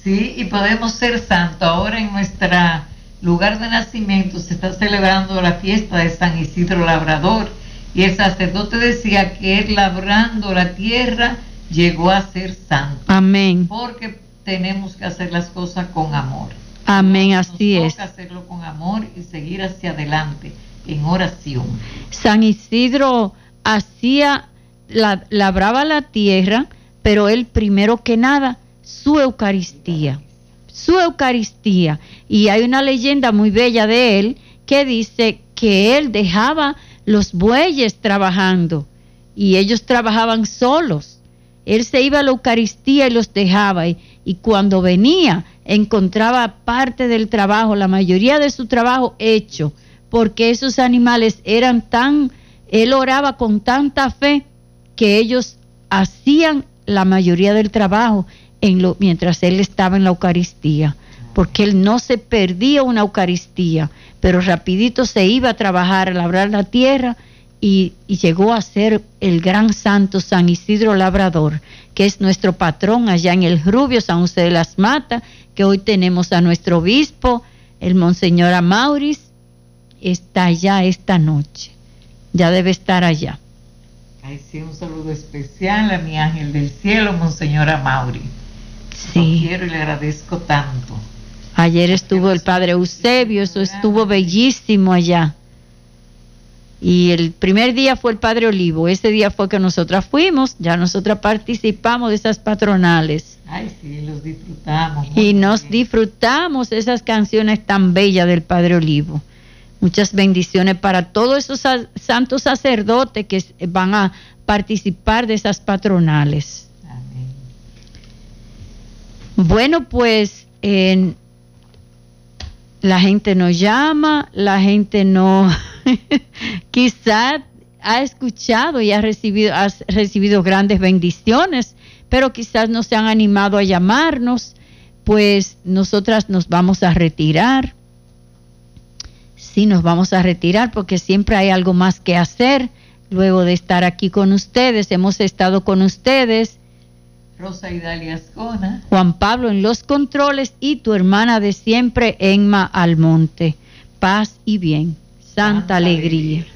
Sí, y podemos ser santos. Ahora en nuestro lugar de nacimiento se está celebrando la fiesta de San Isidro Labrador, y el sacerdote decía que él, labrando la tierra, llegó a ser santo. Amén. Porque tenemos que hacer las cosas con amor. Amén, así es. Nos toca hacerlo con amor y seguir hacia adelante en oración. San Isidro labraba la tierra, pero él primero que nada, su Eucaristía. Y hay una leyenda muy bella de él que dice que él dejaba los bueyes trabajando y ellos trabajaban solos. Él se iba a la Eucaristía y los dejaba, y cuando venía encontraba parte del trabajo, la mayoría de su trabajo hecho, porque esos animales él oraba con tanta fe que ellos hacían la mayoría del trabajo mientras él estaba en la Eucaristía, porque él no se perdía una Eucaristía, pero rapidito se iba a trabajar, a labrar la tierra, y llegó a ser el gran santo San Isidro Labrador, que es nuestro patrón allá en el Rubio, San José de las Matas, que hoy tenemos a nuestro obispo, el Monseñor Amauris, está allá esta noche, ya debe estar allá. Ay, sí, un saludo especial a mi ángel del cielo, Monseñor Amauris. Sí. Lo quiero y le agradezco tanto. Ayer estuvo el padre Eusebio, eso estuvo bellísimo allá. Y el primer día fue el padre Olivo, ese día fue que nosotras fuimos, ya nosotras participamos de esas patronales. Ay, sí, los disfrutamos. Y nos disfrutamos esas canciones tan bellas del padre Olivo. Muchas bendiciones para todos esos santos sacerdotes que van a participar de esas patronales. Amén. Bueno, pues la gente nos llama, la gente no quizás ha escuchado y ha recibido grandes bendiciones, pero quizás no se han animado a llamarnos. Pues nosotras nos vamos a retirar. Sí, nos vamos a retirar porque siempre hay algo más que hacer. Luego de estar aquí con ustedes, hemos estado con ustedes Rosa Idalia Ascona, Juan Pablo en los controles y tu hermana de siempre, Emma Almonte. Paz y bien, santa alegría.